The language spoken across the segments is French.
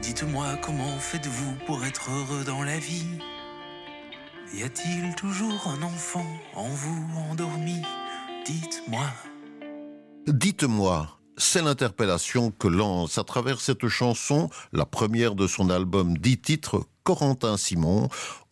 Dites-moi comment faites-vous pour être heureux dans la vie? Y a-t-il toujours un enfant en vous endormi? Dites-moi. Dites-moi, c'est l'interpellation que lance à travers cette chanson, la première de son album 10 titres, Corentin Simon,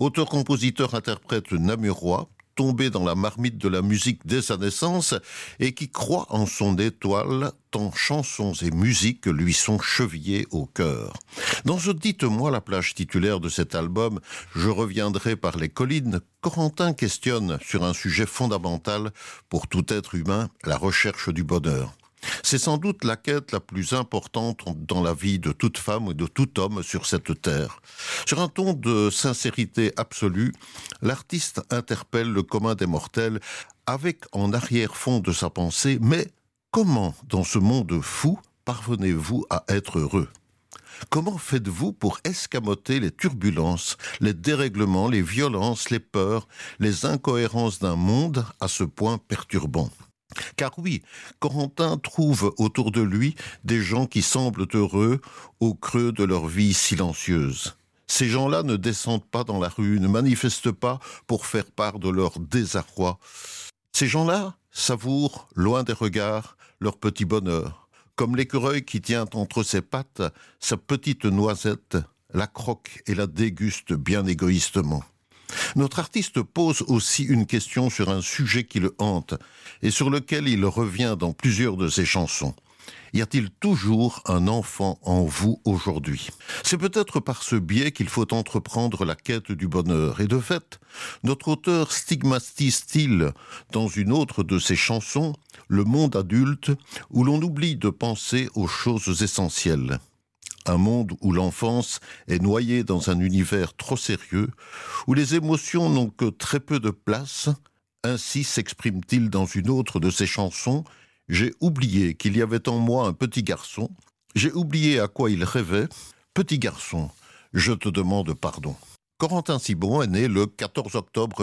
auteur-compositeur-interprète namurois, tombé dans la marmite de la musique dès sa naissance et qui croit en son étoile, tant chansons et musiques lui sont chevillées au cœur. Dans ce Dites-moi, la plage titulaire de cet album, Je reviendrai par les collines, Corentin questionne sur un sujet fondamental pour tout être humain, la recherche du bonheur. C'est sans doute la quête la plus importante dans la vie de toute femme ou de tout homme sur cette terre. Sur un ton de sincérité absolue, l'artiste interpelle le commun des mortels avec en arrière-fond de sa pensée « Mais comment, dans ce monde fou, parvenez-vous à être heureux ?» Comment faites-vous pour escamoter les turbulences, les dérèglements, les violences, les peurs, les incohérences d'un monde à ce point perturbant ? Car oui, Corentin trouve autour de lui des gens qui semblent heureux au creux de leur vie silencieuse. Ces gens-là ne descendent pas dans la rue, ne manifestent pas pour faire part de leur désarroi. Ces gens-là savourent, loin des regards, leur petit bonheur. Comme l'écureuil qui tient entre ses pattes sa petite noisette, la croque et la déguste bien égoïstement. Notre artiste pose aussi une question sur un sujet qui le hante et sur lequel il revient dans plusieurs de ses chansons. Y a-t-il toujours un enfant en vous aujourd'hui ? C'est peut-être par ce biais qu'il faut entreprendre la quête du bonheur. Et de fait, notre auteur stigmatise-t-il dans une autre de ses chansons le monde adulte où l'on oublie de penser aux choses essentielles. Un monde où l'enfance est noyée dans un univers trop sérieux, où les émotions n'ont que très peu de place. Ainsi s'exprime-t-il dans une autre de ses chansons « J'ai oublié qu'il y avait en moi un petit garçon. J'ai oublié à quoi il rêvait. Petit garçon, je te demande pardon. » Corentin Simon est né le 14 octobre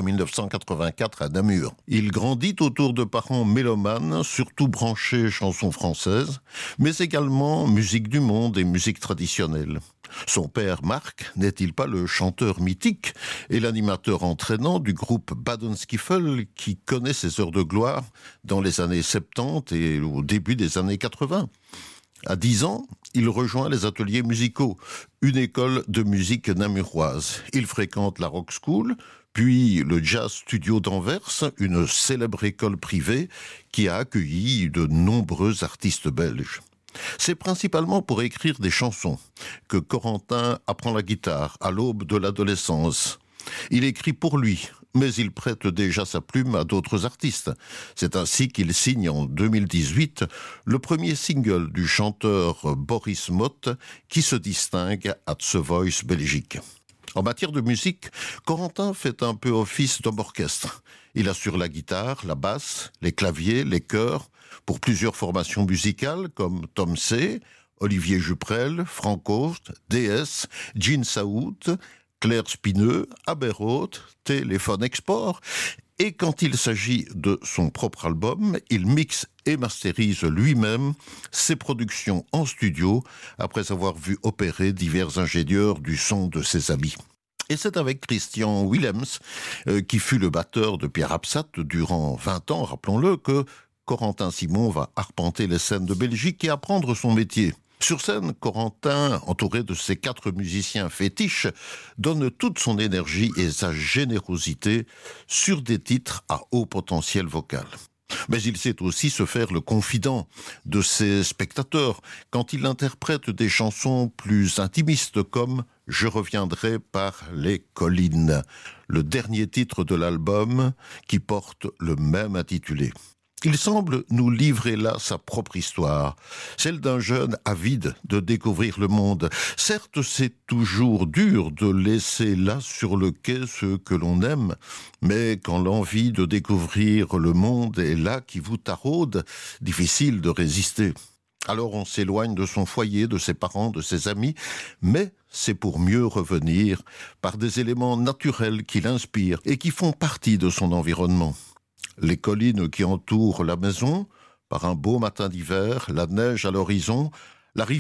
1984 à Namur. Il grandit autour de parents mélomanes, surtout branchés chansons françaises, mais également musique du monde et musique traditionnelle. Son père, Marc, n'est-il pas le chanteur mythique et l'animateur entraînant du groupe Badenskiffel qui connaît ses heures de gloire dans les années 70 et au début des années 80 ? À 10 ans, il rejoint les ateliers musicaux, une école de musique namuroise. Il fréquente la Rock School, puis le Jazz Studio d'Anvers, une célèbre école privée qui a accueilli de nombreux artistes belges. C'est principalement pour écrire des chansons que Corentin apprend la guitare à l'aube de l'adolescence. Il écrit pour lui, mais il prête déjà sa plume à d'autres artistes. C'est ainsi qu'il signe en 2018 le premier single du chanteur Boris Mott qui se distingue à The Voice Belgique. En matière de musique, Corentin fait un peu office d'homme orchestre. Il assure la guitare, la basse, les claviers, les chœurs pour plusieurs formations musicales comme Tom C., Olivier Juprel, Frank Oost, DS, Gene Saoud, Claire Spineux, Aberroth, Téléphone Export. Et quand il s'agit de son propre album, il mixe et masterise lui-même ses productions en studio après avoir vu opérer divers ingénieurs du son de ses amis. Et c'est avec Christian Willems, qui fut le batteur de Pierre Absat durant 20 ans, rappelons-le, que Corentin Simon va arpenter les scènes de Belgique et apprendre son métier. Sur scène, Corentin, entouré de ses 4 musiciens fétiches, donne toute son énergie et sa générosité sur des titres à haut potentiel vocal. Mais il sait aussi se faire le confident de ses spectateurs quand il interprète des chansons plus intimistes comme « Je reviendrai par les collines », le dernier titre de l'album qui porte le même intitulé. Il semble nous livrer là sa propre histoire, celle d'un jeune avide de découvrir le monde. Certes, c'est toujours dur de laisser là sur le quai ceux que l'on aime, mais quand l'envie de découvrir le monde est là qui vous taraude, difficile de résister. Alors on s'éloigne de son foyer, de ses parents, de ses amis, mais c'est pour mieux revenir par des éléments naturels qui l'inspirent et qui font partie de son environnement. Les collines qui entourent la maison, par un beau matin d'hiver, la neige à l'horizon, la rivière